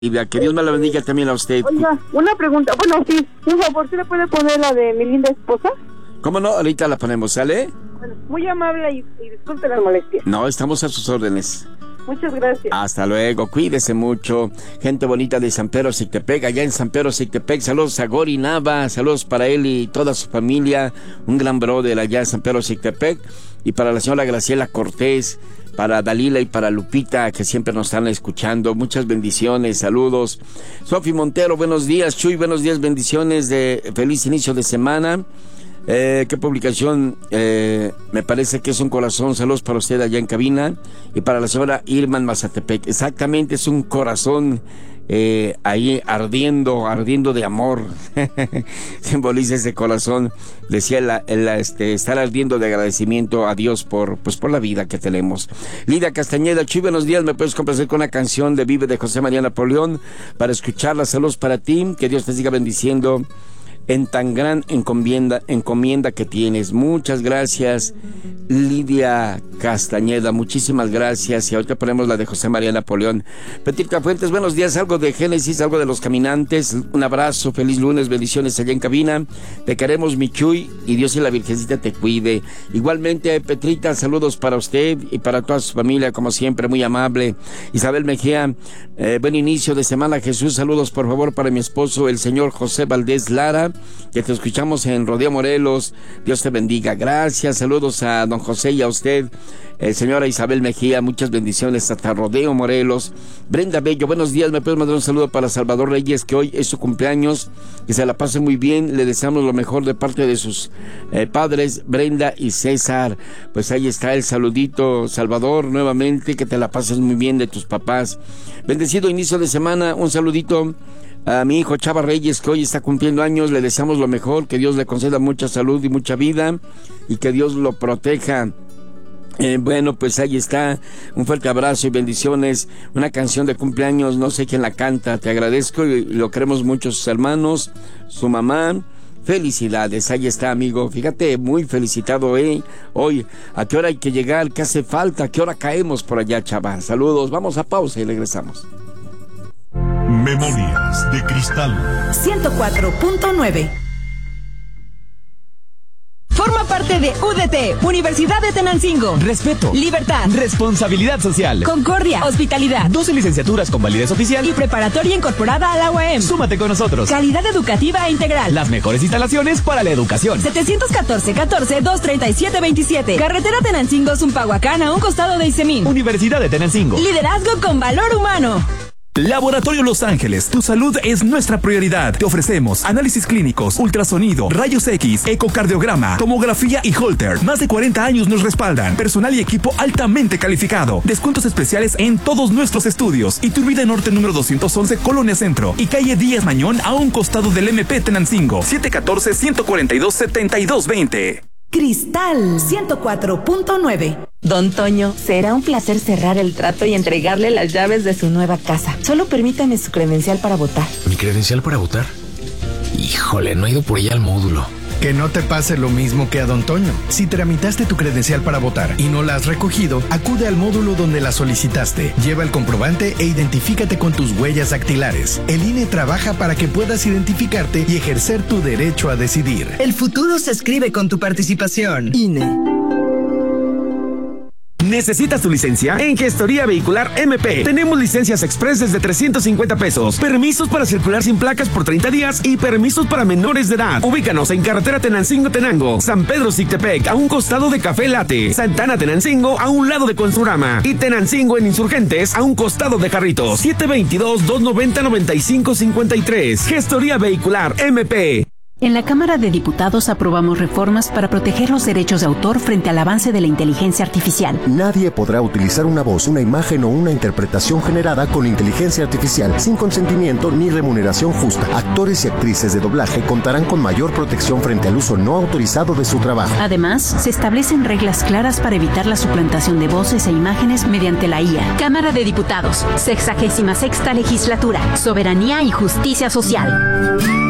Livia, que Dios me la bendiga también a usted. Oiga, una pregunta. Bueno, sí, por favor, ¿sí le puede poner la de mi linda esposa? ¿Cómo no? Ahorita la ponemos, ¿sale? Bueno, muy amable y disculpe las molestias. No, estamos a sus órdenes. Muchas gracias. Hasta luego, cuídese mucho. Gente bonita de San Pedro Sictepec, allá en San Pedro Sictepec. Saludos a Gori Nava, saludos para él y toda su familia. Un gran brother allá en San Pedro Sictepec. Y para la señora Graciela Cortés, para Dalila y para Lupita, que siempre nos están escuchando. Muchas bendiciones, saludos. Sofi Montero, buenos días. Chuy, buenos días, bendiciones de feliz inicio de semana. ¿Qué publicación? Me parece que es un corazón. Saludos para usted allá en cabina. Y para la señora Irman Mazatepec. Exactamente, es un corazón ahí ardiendo de amor. Simboliza ese corazón. Decía estar ardiendo de agradecimiento a Dios por la vida que tenemos. Lidia Castañeda, Chuy, buenos días. ¿Me puedes complacer con una canción de Vive de José María Napoleón para escucharla? Saludos para ti. Que Dios te siga bendiciendo en tan gran encomienda que tienes. Muchas gracias, Lidia Castañeda, muchísimas gracias. Y ahorita ponemos la de José María Napoleón. Petirca Fuentes, buenos días. Algo de Génesis, algo de Los Caminantes. Un abrazo, feliz lunes, bendiciones allá en cabina. Te queremos, mi Chuy, y Dios y la Virgencita te cuide. Igualmente, Petrita, saludos para usted y para toda su familia, como siempre, muy amable. Isabel Mejía, buen inicio de semana, Jesús. Saludos, por favor, para mi esposo, el señor José Valdés Lara, que te escuchamos en Rodeo Morelos. Dios te bendiga. Gracias. Saludos a don José y a usted, señora Isabel Mejía. Muchas bendiciones hasta Rodeo Morelos. Brenda Bello, buenos días. Me puedes mandar un saludo para Salvador Reyes, que hoy es su cumpleaños. Que se la pase muy bien. Le deseamos lo mejor de parte de sus padres, Brenda y César. Pues ahí está el saludito, Salvador, nuevamente. Que te la pases muy bien de tus papás. Bendecido inicio de semana. Un saludito a mi hijo Chava Reyes, que hoy está cumpliendo años. Le deseamos lo mejor, que Dios le conceda mucha salud y mucha vida, y que Dios lo proteja. Bueno, pues ahí está. Un fuerte abrazo y bendiciones. Una canción de cumpleaños, no sé quién la canta. Te agradezco y lo queremos mucho, sus hermanos, su mamá. Felicidades, ahí está, amigo. Fíjate, muy felicitado, hoy. ¿A qué hora hay que llegar? ¿Qué hace falta? ¿A qué hora caemos por allá, Chava? Saludos, vamos a pausa y regresamos. Memorias de Cristal 104.9. Forma parte de UDT, Universidad de Tenancingo. Respeto, libertad, responsabilidad social, concordia, hospitalidad, 12 licenciaturas con validez oficial y preparatoria incorporada a la UAM. Súmate con nosotros. Calidad educativa e integral. Las mejores instalaciones para la educación. 714-237-27. Carretera Tenancingo-Zumpahuacán, a un costado de Isemín. Universidad de Tenancingo. Liderazgo con valor humano. Laboratorio Los Ángeles, tu salud es nuestra prioridad. Te ofrecemos análisis clínicos, ultrasonido, rayos X, ecocardiograma, tomografía y Holter. Más de 40 años nos respaldan. Personal y equipo altamente calificado. Descuentos especiales en todos nuestros estudios. Iturbide Norte número 211, Colonia Centro. Y calle Díaz Mañón, a un costado del MP Tenancingo. 714-142-7220. Cristal 104.9. Don Toño, será un placer cerrar el trato y entregarle las llaves de su nueva casa. Solo permítame su credencial para votar. ¿Mi credencial para votar? Híjole, no he ido por ella al módulo. Que no te pase lo mismo que a Don Toño. Si tramitaste tu credencial para votar y no la has recogido, acude al módulo donde la solicitaste. Lleva el comprobante e identifícate con tus huellas dactilares. El INE trabaja para que puedas identificarte y ejercer tu derecho a decidir. El futuro se escribe con tu participación. INE. ¿Necesitas tu licencia? En Gestoría Vehicular MP tenemos licencias express desde 350 pesos, permisos para circular sin placas por 30 días y permisos para menores de edad. Ubícanos en Carretera Tenancingo-Tenango, San Pedro Sictepec, a un costado de Café Latte, Santana Tenancingo, a un lado de Construrama, y Tenancingo en Insurgentes, a un costado de Jarritos. 722-290-9553. Gestoría Vehicular MP. En la Cámara de Diputados aprobamos reformas para proteger los derechos de autor frente al avance de la inteligencia artificial. Nadie podrá utilizar una voz, una imagen o una interpretación generada con inteligencia artificial sin consentimiento ni remuneración justa. Actores y actrices de doblaje contarán con mayor protección frente al uso no autorizado de su trabajo. Además, se establecen reglas claras para evitar la suplantación de voces e imágenes mediante la IA. Cámara de Diputados, 66ª Legislatura, Soberanía y Justicia Social.